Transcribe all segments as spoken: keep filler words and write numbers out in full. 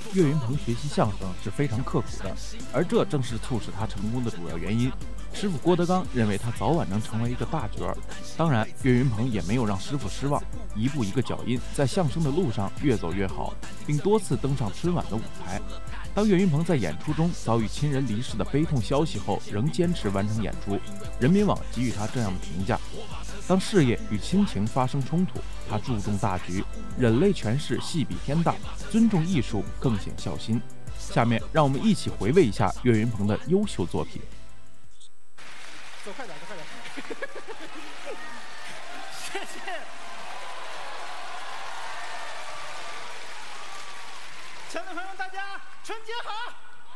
岳云鹏学习相声是非常刻苦的，而这正是促使他成功的主要原因。师傅郭德纲认为他早晚能成为一个大角儿，当然岳云鹏也没有让师傅失望，一步一个脚印，在相声的路上越走越好，并多次登上春晚的舞台。当岳云鹏在演出中遭遇亲人离世的悲痛消息后，仍坚持完成演出，人民网给予他这样的评价：当事业与亲情发生冲突，他注重大局，忍泪诠释戏比天大，尊重艺术，更显孝心。下面让我们一起回味一下岳云鹏的优秀作品。 走快点，走快点。谢谢。亲爱的朋友们，大家春节好！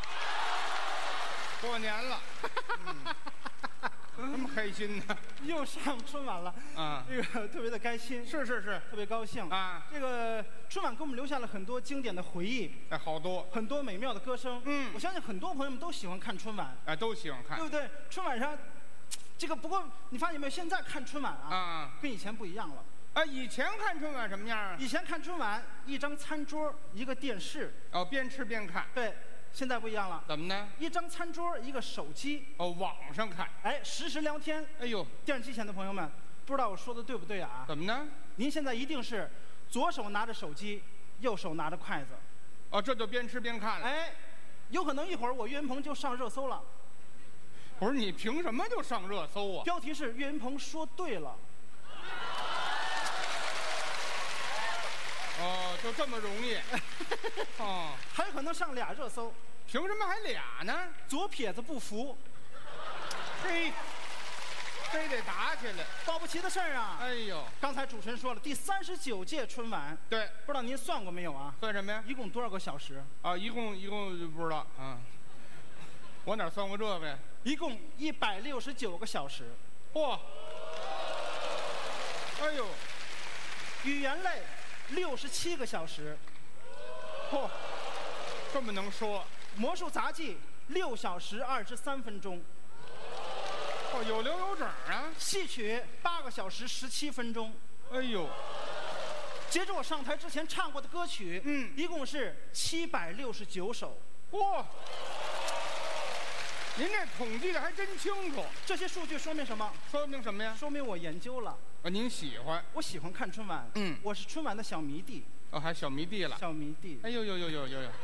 过年了，嗯、那么开心呢？ 又上春晚了啊！这个特别的开心， 是是是， 特别高兴啊！这个春晚给我们留下了很多经典的回忆， 哎，好多， 很多美妙的歌声。嗯，我相信很多朋友们都喜欢看春晚， 哎，都喜欢看， 对不对？春晚上，这个不过你发现没有？现在看春晚啊，啊，跟以前不一样了。 啊，以前看春晚什么样啊？ 以前看春晚，一张餐桌，一个电视， 哦，边吃边看。 对，现在不一样了。 怎么呢？ 一张餐桌，一个手机。 哦，网上看。 哎，实时聊天。 哎呦， 电视机前的朋友们，不知道我说的对不对啊？ 怎么呢？ 您现在一定是左手拿着手机，右手拿着筷子。 哦，这就边吃边看了。 哎，有可能一会儿我岳云鹏就上热搜了。 不是，你凭什么就上热搜啊？ 标题是岳云鹏说对了。 哦，就这么容易？哦， 还有可能上俩热搜。 凭什么还俩呢？ 左撇子不服， 嘿，非得打起来， 保不齐的事儿啊！ 哎呦， 刚才主持人说了，第三十九届春晚， 对， 不知道您算过没有啊？ 算什么呀？ 一共多少个小时？ 啊，一共一共就不知道啊。我哪算过这个呀？ 一共一百六十九个小时。 嚯！哎呦， 语言类。六十七个小时， 嚯，这么能说！ 魔术杂技六小时二十三分钟， 哦，有零有整啊！ 戏曲八个小时十七分钟， 哎呦！ 截至我上台之前唱过的歌曲，嗯，一共是七百六十九首。 嚯！您这统计的还真清楚。 这些数据说明什么？ 说明什么呀？ 说明我研究了。 啊，您喜欢？ 我喜欢看春晚。嗯，我是春晚的小迷弟。 哦，还小迷弟了。 小迷弟。 哎呦呦呦呦呦呦！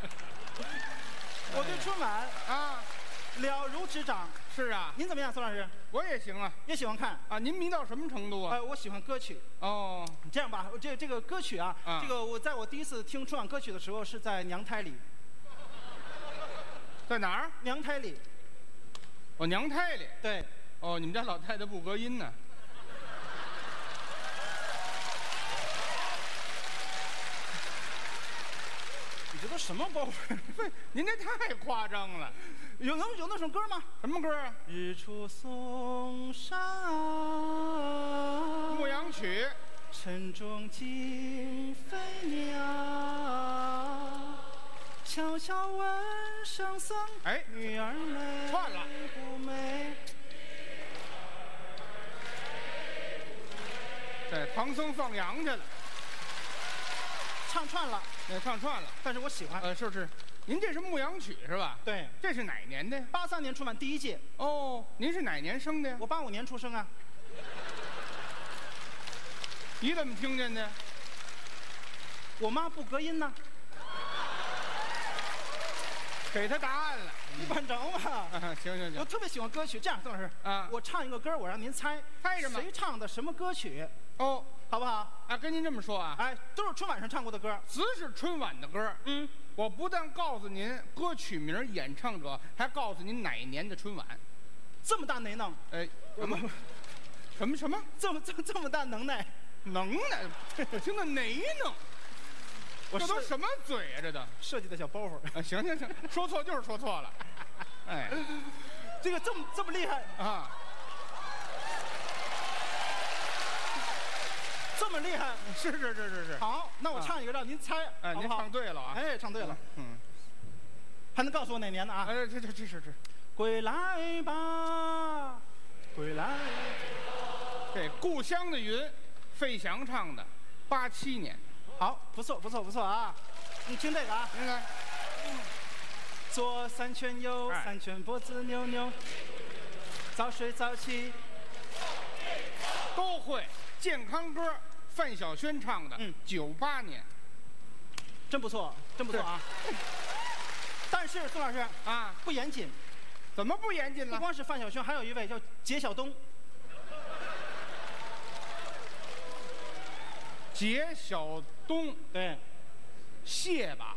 我对春晚啊了如指掌。 是啊。 您怎么样，宋老师？ 我也行啊， 也喜欢看啊。您迷到什么程度啊？ 呃，我喜欢歌曲。 哦。 这样吧，这这个歌曲啊，啊这个我在我第一次听春晚歌曲的时候是在娘胎里。 在哪儿？ 娘胎里。 哦，娘胎里。 对。 哦，你们家老太太不隔音呢。 你这都什么包袱？ 您这太夸张了。 有能有那首歌吗？ 什么歌啊？ 日出嵩山， 牧羊曲。 晨钟惊飞鸟，悄悄问圣僧， 哎， 女儿美串了不美？ 这唐僧放羊去了， 唱串了， 也唱串了， 但是我喜欢。 呃，是是，您这是牧羊曲是吧？ 对， 这是哪年的？ 八三年春晚第一届。 哦，您是哪年生的呀？ 我八五年出生啊。 你怎么听见的？ 我妈不隔音呢。 给他答案了， 你管着嘛？ 啊，行行行， 我特别喜欢歌曲。这样，宋老师啊，我唱一个歌，我让您猜， 猜什么？ 谁唱的什么歌曲？ 哦， 好不好？ 啊，跟您这么说啊， 哎，都是春晚上唱过的歌， 只是春晚的歌。嗯，我不但告诉您歌曲名、演唱者，还告诉您哪年的春晚。 这么大能耐？ 哎，什么？什么什么？ 这么这么这么大能耐？ 能耐？听到哪能？这都什么嘴啊？这都设计的小包袱。 啊，行行行，说错就是说错了。哎， 这个这么这么厉害啊！ 这么厉害？ 是是是是是。 好，那我唱一个让您猜， 哎，您唱对了啊！ 哎，唱对了。嗯。还能告诉我哪年的啊？ 哎，这这这是是。 归来吧，归来。 这《故乡的云》，费翔唱的，八七年。 好，不错不错不错啊！ 你听这个啊， 那个左三圈右哎三圈，脖子扭扭，早睡早起。 都会。健康歌，范晓萱唱的， 嗯， 九八年， 真不错，真不错啊！但是宋老师啊， 不严谨， 怎么不严谨了？ 不光是范晓萱，还有一位叫杰晓东。 杰晓东， 对， 谢吧。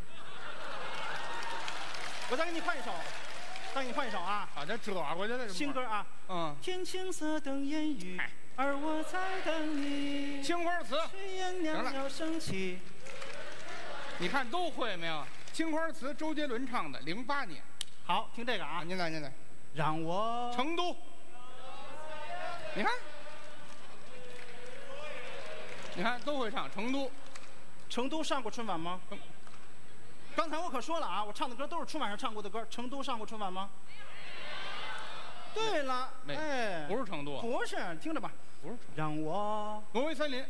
我再给你换一首，再给你换一首啊！ 啊，这折过去了， 新歌啊。 嗯， 天青色等烟雨， 哎而我在等你。 青花瓷， 炊烟袅袅升起。 你看都会没有？青花瓷，周杰伦唱的，零八年。 好，听这个啊， 您来，您来。 让我成都，你看，你看都会唱成都。 成都上过春晚吗？刚才我可说了啊，我唱的歌都是春晚上唱过的歌。成都上过春晚吗？对了， 没哎， 不是成都， 不是，听着吧， 不是成让我都。挪威森林，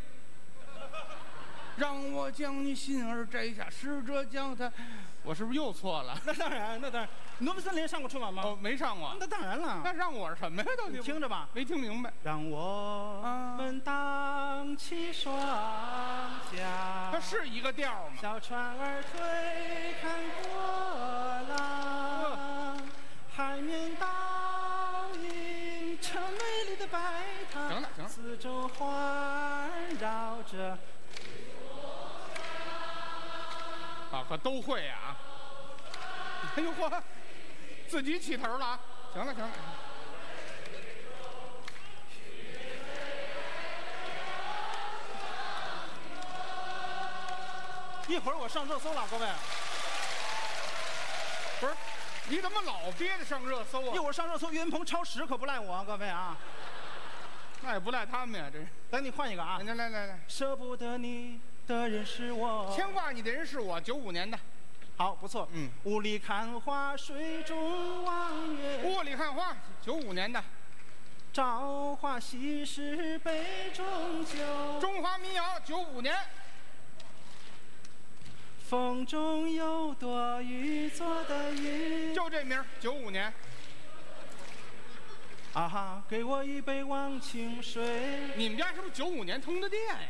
让我将你心儿摘下，试着将它。我是不是又错了？ 那当然，那当然，挪威森林上过春晚吗？ 哦，没上过。 那当然了。 那让我是什么呀？到底你听着吧， 没听明白。 让我们荡起双桨。 它是一个调吗？ 小船儿推看波浪，海面倒映成美丽的白塔。 行了行了四周环绕着。 啊，可都会啊！哎呦嚯，自己起头了啊！行了行了。 一会儿我上热搜了，各位。 不是，你怎么老憋着上热搜啊？ 一会儿上热搜，岳云鹏超时可不赖我啊，各位啊。 那也不赖他们呀，这是。 来，你换一个啊。 来来来来， 舍不得你的人是我。 牵挂你的人是我，九五年的。 好，不错。 嗯。 雾里看花，水中望月。 雾里看花，九五年的。 朝花夕拾杯中酒。 中华民谣，九五年。 风中有朵雨做的云。 就这名，九五年。 啊哈，给我一杯忘情水。 你们家是不是九五年通的电呀？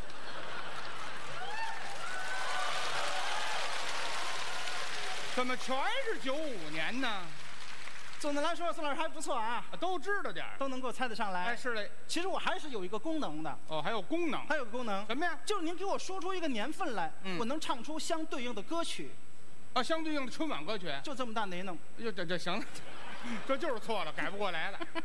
怎么全是九五年呢？ 总的来说，宋老师还不错啊， 都知道点儿， 都能够猜得上来。 哎，是嘞。 其实我还是有一个功能的。 哦，还有功能。 还有个功能。 什么呀？ 就是您给我说出一个年份来， 嗯、 我能唱出相对应的歌曲。 啊，相对应的春晚歌曲。 就这么大雷能。 就这这行了，这就是错了，改不过来了。